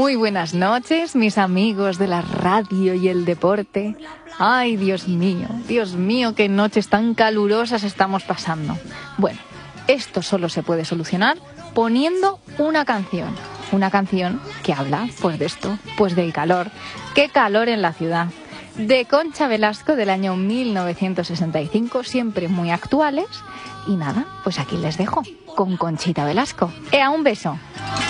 Muy buenas noches, mis amigos de la radio y el deporte. Ay, Dios mío, qué noches tan calurosas estamos pasando. Bueno, esto solo se puede solucionar poniendo una canción. Una canción que habla, pues de esto, pues del calor. ¡Qué calor en la ciudad! De Concha Velasco del año 1965, siempre muy actuales. Y nada, pues aquí les dejo, con Conchita Velasco. ¡Ea, un beso!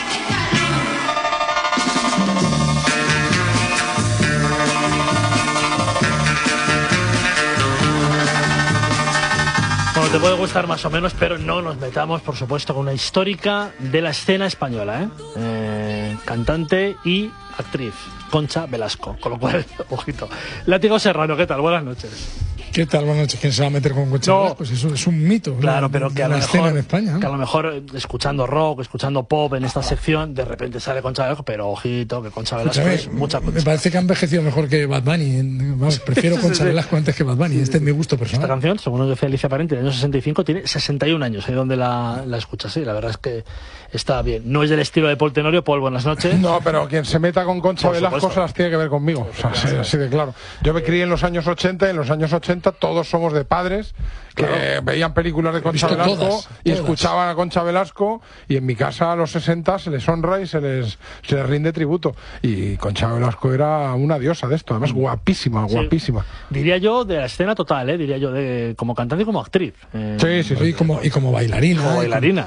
Bueno, te puede gustar más o menos, pero no nos metamos, por supuesto, con una histórica de la escena española, cantante y actriz, Concha Velasco. Con lo cual, ojito. Látigo Serrano, ¿qué tal? Buenas noches. ¿Qué tal? Buenas noches. ¿Quién se va a meter con Concha Velasco? Pues eso es un mito. Claro, pero que a lo mejor, en España, ¿no? Que a lo mejor escuchando rock, escuchando pop en esta sección, de repente sale Concha Velasco, pero ojito, que Concha Velasco es mucha Concha. Me parece que ha envejecido mejor que Bad Bunny. Vamos, prefiero Concha Velasco antes que Bad Bunny. Este es mi gusto personal. Esta canción, según nos decía Alicia Parente, del año 65, tiene 61 años, ahí donde la escuchas. Sí, la verdad es que está bien. No es del estilo de Paul Tenorio. Paul, buenas noches. No, pero quien se meta con Concha Velasco se las tiene que ver conmigo. O sea, así de claro. Yo me crié en los años 80 y en los años 80 todos somos de padres que veían películas de Concha Velasco y escuchaban a Concha Velasco, y en mi casa a los 60 se les honra y se les rinde tributo, y Concha Velasco era una diosa de esto, además guapísima. Diría yo de la escena total, diría yo, como cantante y como actriz. Sí. Y como bailarina. Como bailarina.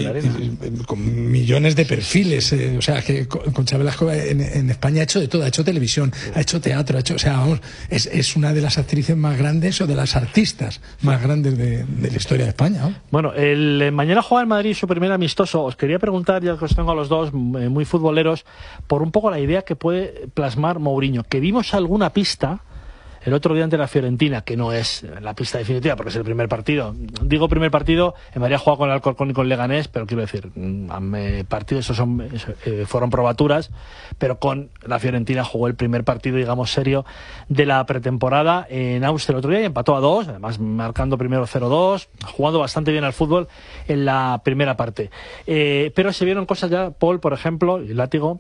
Con millones de perfiles. O sea, que Concha Velasco en España ha hecho de todo, ha hecho televisión, ha hecho teatro, es una de las actrices más grandes o de las artistas más grandes de la historia de España, ¿no? Bueno, mañana juega el Madrid su primer amistoso. Os quería preguntar, ya que os tengo a los dos muy futboleros, por un poco la idea que puede plasmar Mourinho, que vimos alguna pista el otro día ante la Fiorentina, que no es la pista definitiva porque es el primer partido. Digo primer partido, en Madrid ha jugado con el Alcorcón y con Leganés, pero quiero decir, partidos fueron probaturas, pero con la Fiorentina jugó el primer partido, digamos, serio de la pretemporada en Austria el otro día y empató a 2, además marcando primero 0-2, jugando bastante bien al fútbol en la primera parte. Pero se vieron cosas ya, Paul, por ejemplo, y Látigo,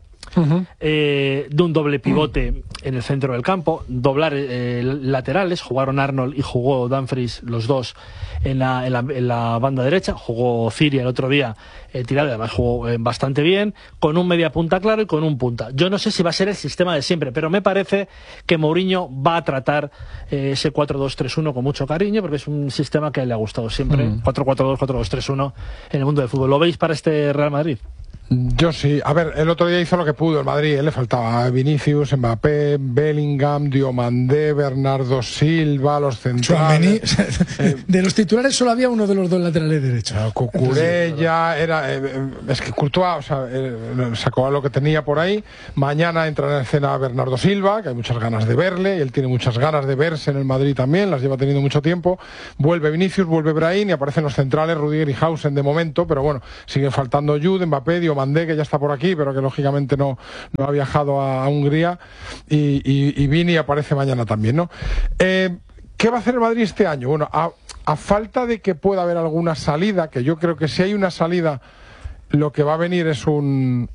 de un doble pivote en el centro del campo, doblar laterales, jugaron Arnold y jugó Dumfries, los dos en la banda derecha, jugó Ciria el otro día tirado, además jugó bastante bien, con un media punta claro y con un punta. Yo no sé si va a ser el sistema de siempre, pero me parece que Mourinho va a tratar ese 4-2-3-1 con mucho cariño, porque es un sistema que le ha gustado siempre, 4-4-2, 4-2-3-1 en el mundo del fútbol. ¿Lo veis para este Real Madrid? Yo sí. A ver, el otro día hizo lo que pudo el Madrid, le faltaba Vinicius, Mbappé, Bellingham, Diomandé, Bernardo Silva, los centrales. De los titulares solo había uno de los dos laterales derechos. Cucurella, es que Courtois, sacó lo que tenía por ahí. Mañana entra en escena Bernardo Silva, que hay muchas ganas de verle, y él tiene muchas ganas de verse en el Madrid también, las lleva teniendo mucho tiempo. Vuelve Vinicius, vuelve Brahim y aparecen los centrales, Rudiger y Hausen de momento, pero bueno, siguen faltando Jude, Mbappé, Mandé, que ya está por aquí, pero que lógicamente no ha viajado a Hungría, y Vini aparece mañana también, ¿no? ¿Qué va a hacer el Madrid este año? Bueno, a falta de que pueda haber alguna salida, que yo creo que si hay una salida, lo que va a venir es un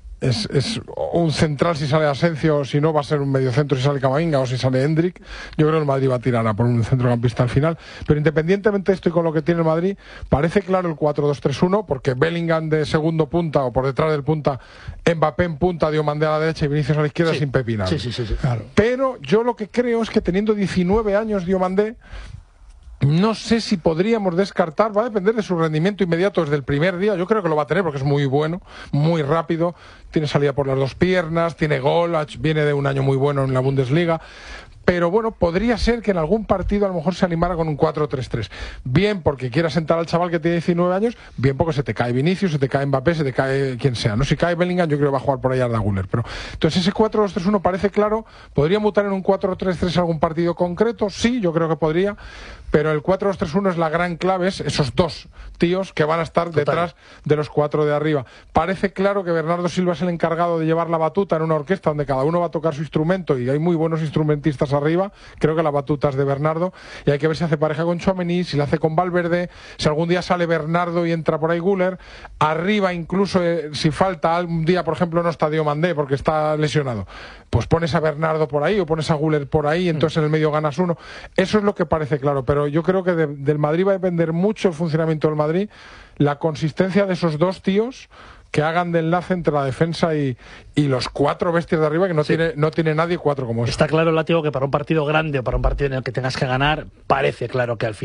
central si sale Asensio, si no va a ser un mediocentro si sale Camavinga o si sale Hendrik. Yo creo que el Madrid va a tirar a por un centrocampista al final, pero independientemente de esto y con lo que tiene el Madrid, parece claro el 4-2-3-1, porque Bellingham de segundo punta o por detrás del punta, Mbappé en punta, Diomandé a la derecha y Vinicius a la izquierda, sin pepinar. Sí. Claro. Pero yo lo que creo es que teniendo 19 años Diomandé, no sé si podríamos descartar, va a depender de su rendimiento inmediato desde el primer día. Yo creo que lo va a tener porque es muy bueno, muy rápido, tiene salida por las dos piernas, tiene gol, viene de un año muy bueno en la Bundesliga. Pero bueno, podría ser que en algún partido a lo mejor se animara con un 4-3-3. Bien porque quiera sentar al chaval que tiene 19 años, bien porque se te cae Vinicius, se te cae Mbappé, se te cae quien sea. No, si cae Bellingham, yo creo que va a jugar por ahí Arda Güler. Pero entonces ese 4-2-3-1 parece claro. ¿Podría mutar en un 4-3-3 algún partido concreto? Sí, yo creo que podría. Pero el 4-2-3-1 es la gran clave, es esos dos tíos que van a estar detrás de los cuatro de arriba. Parece claro que Bernardo Silva es el encargado de llevar la batuta en una orquesta donde cada uno va a tocar su instrumento y hay muy buenos instrumentistas arriba. Creo que la batuta es de Bernardo y hay que ver si hace pareja con Tchouaméni, si la hace con Valverde, si algún día sale Bernardo y entra por ahí Güler. Arriba incluso, si falta algún día, por ejemplo, no está Diomandé porque está lesionado, pues pones a Bernardo por ahí o pones a Güler por ahí, entonces en el medio ganas uno. Eso es lo que parece claro, pero yo creo que del Madrid va a depender mucho el funcionamiento del Madrid, la consistencia de esos dos tíos que hagan de enlace entre la defensa y los cuatro bestias de arriba, que no tiene nadie cuatro como eso. Está claro, Látigo, que para un partido grande o para un partido en el que tengas que ganar, parece claro que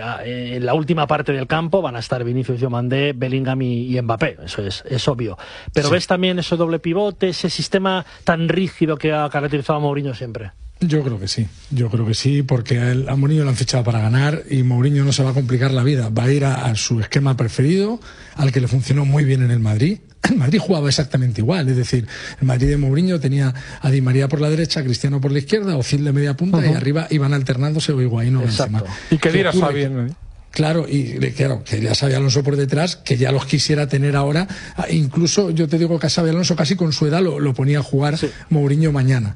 en la última parte del campo van a estar Vinicius, Diomandé, Bellingham y Mbappé. Eso es obvio. Pero ¿ves también ese doble pivote, ese sistema tan rígido que ha caracterizado a Mourinho siempre? Yo creo que sí, porque a Mourinho lo han fichado para ganar y Mourinho no se va a complicar la vida, va a ir a su esquema preferido, al que le funcionó muy bien en el Madrid. El Madrid jugaba exactamente igual, es decir, el Madrid de Mourinho tenía a Di María por la derecha, a Cristiano por la izquierda, Ozil de media punta y arriba iban alternándose o Higuaín o Benzema. Y que Dira está bien, Claro, y claro, que ya Xabi Alonso por detrás, que ya los quisiera tener ahora. Incluso yo te digo que a Xabi Alonso casi con su edad lo ponía a jugar Mourinho mañana,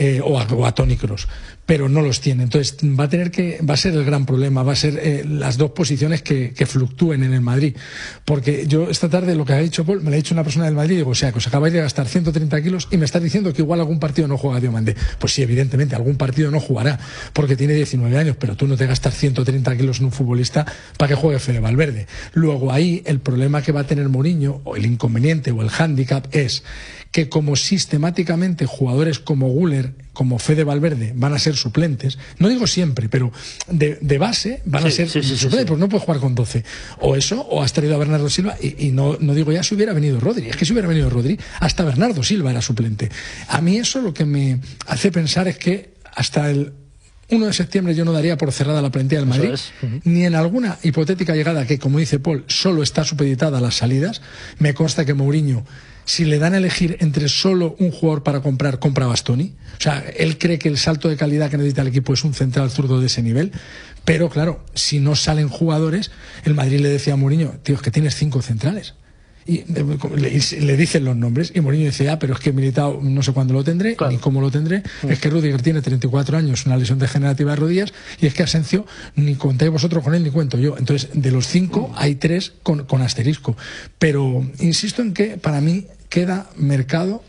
o a Toni Kroos, pero no los tiene. Entonces va a ser el gran problema, va a ser las dos posiciones que fluctúen en el Madrid. Porque yo esta tarde lo que ha dicho Paul, me lo ha dicho una persona del Madrid, digo, o sea, que os acabáis de gastar 130 kilos y me estás diciendo que igual algún partido no juega Diomandé. Pues sí, evidentemente, algún partido no jugará, porque tiene 19 años, pero tú no te gastas 130 kilos en un futbolista para que juegue Fede Valverde. Luego ahí el problema que va a tener Mourinho, o el inconveniente o el hándicap, es que como sistemáticamente jugadores como Güler, como Fede Valverde van a ser suplentes, no digo siempre, pero de base van a ser suplentes, pues no puede jugar con 12. O eso, o has traído a Bernardo Silva, y no digo ya si hubiera venido Rodri, es que si hubiera venido Rodri, hasta Bernardo Silva era suplente. A mí eso lo que me hace pensar es que hasta el 1 de septiembre yo no daría por cerrada la plantilla del Madrid, ni en alguna hipotética llegada que, como dice Paul, solo está supeditada a las salidas. Me consta que Mourinho, si le dan a elegir entre solo un jugador para comprar, compra a Bastoni. O sea, él cree que el salto de calidad que necesita el equipo es un central zurdo de ese nivel. Pero claro, si no salen jugadores, el Madrid le decía a Mourinho, tío, es que tienes 5 centrales. Y le dicen los nombres y Mourinho dice, pero es que Militao no sé cuándo lo tendré, ni cómo lo tendré, es que Rüdiger tiene 34 años, una lesión degenerativa de rodillas, y es que Asensio, ni contáis vosotros con él ni cuento yo. Entonces, de los 5 hay 3 con asterisco. Pero insisto en que para mí queda mercado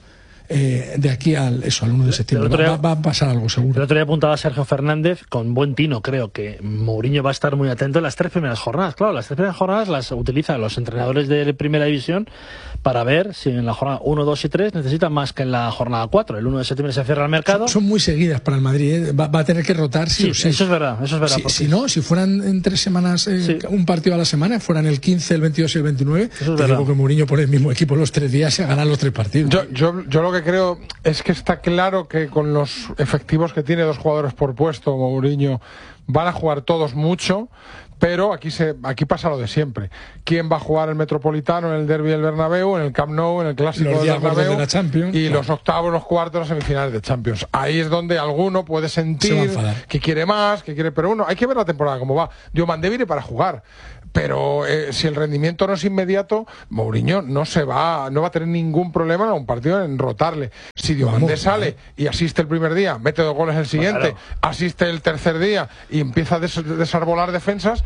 de aquí al 1 de septiembre. Va a pasar algo seguro. El otro día apuntaba Sergio Fernández con buen tino, creo que Mourinho va a estar muy atento en las 3 primeras jornadas. Claro, las 3 primeras jornadas las utilizan los entrenadores de Primera División para ver si en la jornada 1, 2 y 3 necesitan más que en la jornada 4. El 1 de septiembre se cierra el mercado. Son muy seguidas para el Madrid, ¿eh? Va a tener que rotar sí o sí. Eso es verdad. Si fueran en 3 semanas un partido a la semana, fueran el 15, el 22 y el 29, te digo que Mourinho pone el mismo equipo los 3 días y ganan los 3 partidos. Yo lo que creo es que está claro que con los efectivos que tiene 2 jugadores por puesto, Mourinho, van a jugar todos mucho, pero aquí pasa lo de siempre. ¿Quién va a jugar el Metropolitano, en el Derbi del Bernabéu, en el Camp Nou, en el Clásico del Bernabéu, de la Champions, y los octavos, los cuartos, las semifinales de Champions? Ahí es donde alguno puede sentir que quiere más, pero bueno, hay que ver la temporada cómo va. Diomandé viene para jugar, pero si el rendimiento no es inmediato, Mourinho no va a tener ningún problema en un partido en rotarle. Si Diomandé sale y asiste el primer día, mete 2 goles el siguiente, asiste el tercer día y empieza a desarbolar defensas,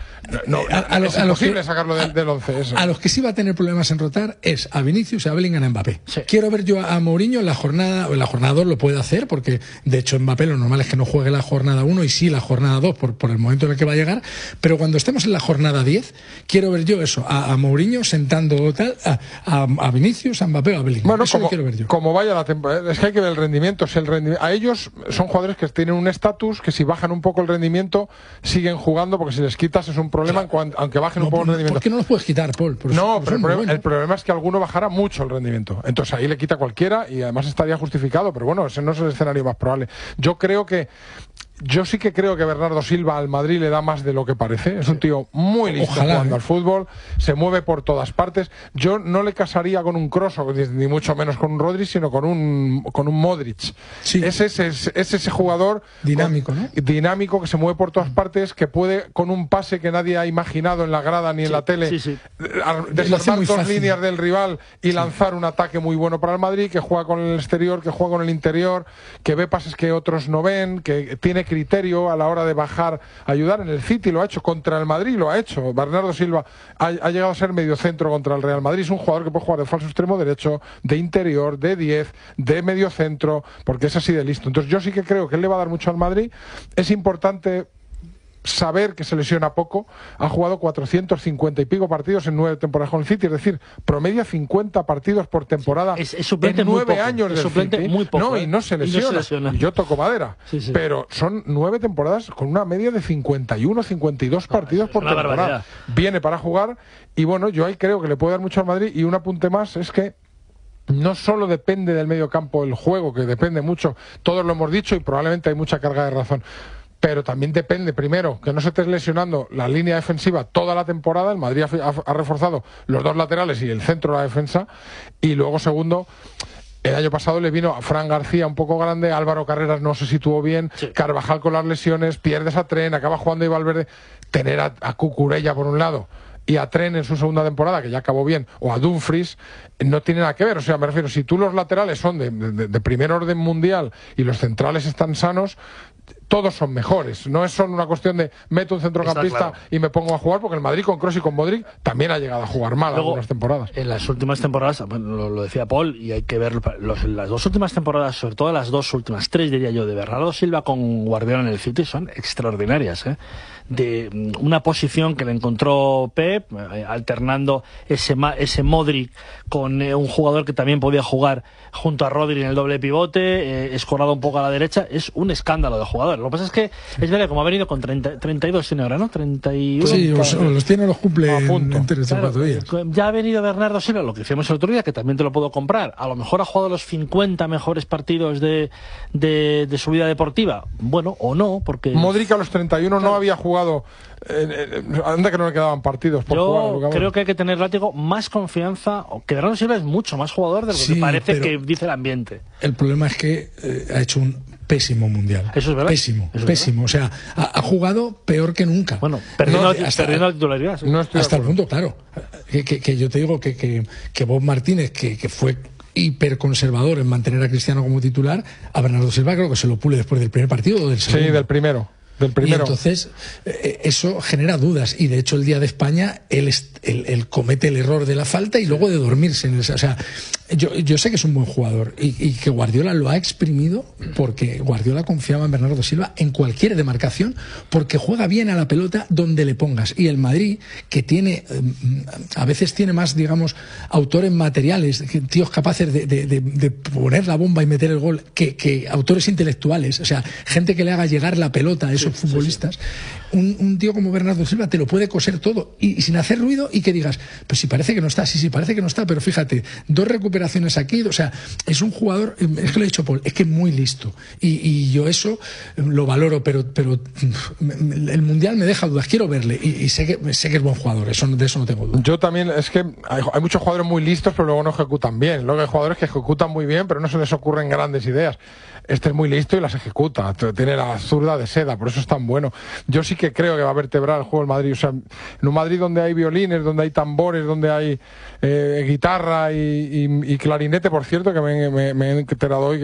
es imposible sacarlo del 11. Eso. A los que sí va a tener problemas en rotar es a Vinicius y a Bellingham y a Mbappé. Quiero ver yo a Mourinho en la jornada 2 lo puede hacer, porque de hecho Mbappé lo normal es que no juegue la jornada 1 y sí la jornada 2 por el momento en el que va a llegar, pero cuando estemos en la jornada 10 quiero ver yo eso, a Mourinho sentando tal, a Vinicius, a Mbappé o a Bellingham. Bueno, eso lo quiero ver yo. Como vaya la temporada, es que hay que ver el rendimiento. A ellos son jugadores que tienen un estatus que si bajan un poco el rendimiento siguen jugando, porque si les quitas es un problema, aunque bajen un poco el rendimiento. ¿Por qué no los puedes quitar, Paul? El problema es que alguno bajará mucho el rendimiento. Entonces ahí le quita cualquiera y además estaría justificado, pero bueno, ese no es el escenario más probable. Yo creo que Yo sí que creo que Bernardo Silva al Madrid le da más de lo que parece. Es un tío muy listo jugando al fútbol, se mueve por todas partes. Yo no le casaría con un Kroos, ni mucho menos con un Rodri, sino con un Modric. Sí. Es ese jugador dinámico, ¿no? Dinámico, que se mueve por todas partes, que puede, con un pase que nadie ha imaginado en la grada ni en la tele, desarmar dos líneas del rival y lanzar un ataque muy bueno para el Madrid, que juega con el exterior, que juega con el interior, que ve pases que otros no ven, que tiene criterio a la hora de bajar, ayudar. En el City lo ha hecho, contra el Madrid lo ha hecho. Bernardo Silva ha llegado a ser mediocentro contra el Real Madrid. Es un jugador que puede jugar de falso extremo derecho, de interior, de 10, de mediocentro, porque es así de listo. Entonces yo sí que creo que él le va a dar mucho al Madrid. Es importante saber que se lesiona poco. Ha jugado 450 y pico partidos en 9 temporadas con el City, es decir, promedia 50 partidos por temporada es suplente en 9 años del City. Muy poco, no, y no se lesiona. Y yo toco madera. Pero son 9 temporadas con una media de 51, 52 partidos por temporada. Barbaridad. Viene para jugar y bueno, yo ahí creo que le puede dar mucho al Madrid. Y un apunte más es que no solo depende del medio campo el juego, que depende mucho, todos lo hemos dicho y probablemente hay mucha carga de razón, pero también depende, primero, que no se esté lesionando la línea defensiva toda la temporada. El Madrid ha reforzado los dos laterales y el centro de la defensa. Y luego, segundo, el año pasado le vino a Fran García un poco grande, Álvaro Carreras no se situó bien, Carvajal con las lesiones, pierdes a Tren, acaba jugando y Valverde. Tener a Cucurella por un lado y a Tren en su segunda temporada, que ya acabó bien, o a Dumfries, no tiene nada que ver. O sea, me refiero, si tú los laterales son de primer orden mundial y los centrales están sanos, todos son mejores. No es solo una cuestión de meto un centrocampista y me pongo a jugar, porque el Madrid con Kroos y con Modric también ha llegado a jugar mal. Luego, algunas temporadas. En las últimas temporadas, bueno, lo decía Paul, y hay que ver las dos últimas temporadas, sobre todo las dos últimas, 3 diría yo, de Bernardo Silva con Guardiola en el City, son extraordinarias, ¿eh? De una posición que le encontró Pep, alternando ese Modric con un jugador que también podía jugar junto a Rodri en el doble pivote, escorado un poco a la derecha. Es un escándalo de jugador. Lo que pasa es que es verdad, como ha venido con 32 tiene ahora, ¿no? 31. Sí, los tiene, los cumple en 3 o 4 días. Ya ha venido Bernardo Silva, lo que hicimos el otro día, que también te lo puedo comprar. A lo mejor ha jugado los 50 mejores partidos de su vida deportiva. Bueno, o no, porque Modric a los 31 no había jugado. Anda que no le quedaban partidos por jugar. Yo creo que hay que tener, látigo, más confianza. Que Bernardo Silva es mucho más jugador de lo que parece que dice el ambiente. El problema es que ha hecho un pésimo mundial. Eso es verdad. Pésimo. O sea, ha jugado peor que nunca. Bueno, perdiendo la titularidad. Sí. No hasta el punto, claro. Que yo te digo que Bob Martínez, que fue hiperconservador en mantener a Cristiano como titular, a Bernardo Silva creo que se lo pule después del primer partido o del segundo. Sí, del primero. Y entonces eso genera dudas, y de hecho el día de España él comete el error de la falta y luego de dormirse en o sea, yo sé que es un buen jugador y que Guardiola lo ha exprimido, porque Guardiola confiaba en Bernardo Silva en cualquier demarcación, porque juega bien a la pelota donde le pongas. Y el Madrid, que tiene a veces tiene más, digamos, autores materiales, tíos capaces de poner la bomba y meter el gol, que autores intelectuales, o sea, gente que le haga llegar la pelota a esos futbolistas. Un tío como Bernardo Silva te lo puede coser todo y sin hacer ruido, y que digas, pues si parece que no está, sí, parece que no está, pero fíjate, 2 recuperaciones aquí. O sea, es un jugador, es que lo he dicho Paul, es que es muy listo, y yo eso lo valoro, pero el Mundial me deja dudas. Quiero verle y sé que es buen jugador, de eso no tengo duda. Yo también, es que hay muchos jugadores muy listos pero luego no ejecutan bien. Luego hay jugadores que ejecutan muy bien pero no se les ocurren grandes ideas. Este es muy listo y las ejecuta, tiene la zurda de seda, por eso es tan bueno. Yo sí que creo que va a vertebrar el juego del Madrid. O sea, en un Madrid donde hay violines, donde hay tambores, donde hay guitarra y clarinete, por cierto, que me he enterado hoy